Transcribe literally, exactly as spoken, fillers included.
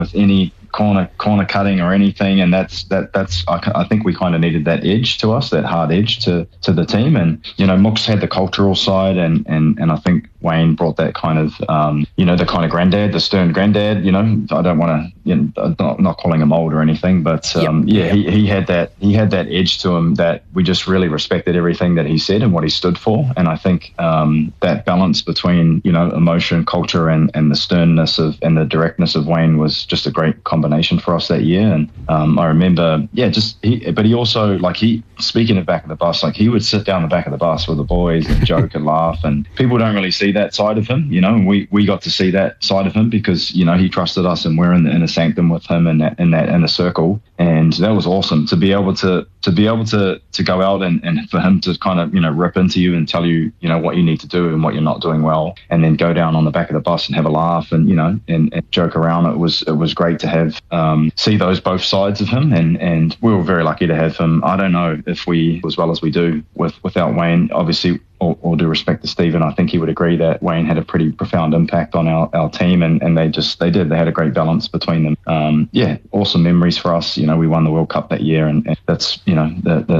with any corner corner cutting or anything, and that's that that's I, I think we kind of needed that edge to us, that hard edge to to the team. And you know, Mooks had the cultural side, and and and I think Wayne brought that kind of um, you know, the kind of granddad, the stern granddad. You know, I don't want to, you know, not, not calling him old or anything, but um, yep. yeah, yep. he he had that he had that edge to him that we just really respected everything that he said and what he stood for. And I think um, that balance between, you know, emotion, culture, and and the sternness of and the directness of Wayne was just a great combination for us that year. And um, I remember, yeah, just he, but he also, like, he, speaking of back of the bus, like, he would sit down the back of the bus with the boys and joke and laugh, and people don't really see that side of him, you know, and we, we got to see that side of him because, you know, he trusted us and we're in the inner sanctum with him in that, in that inner circle. And that was awesome to be able to, to be able to, to go out and, and for him to kind of, you know, rip into you and tell you, you know, what you need to do and what you're not doing well, and then go down on the back of the bus and have a laugh and, you know, and, and joke around. It was, it was great to have, um, see those both sides of him. And, and we were very lucky to have him. I don't know if we, as well as we do with, without Wayne, obviously, all, all due respect to Stephen, I think he would agree that Wayne had a pretty profound impact on our, our team, and, and they just, they did, they had a great balance between them. Um, yeah, awesome memories for us. You know, we won the World Cup that year, and, and that's, you know, the, the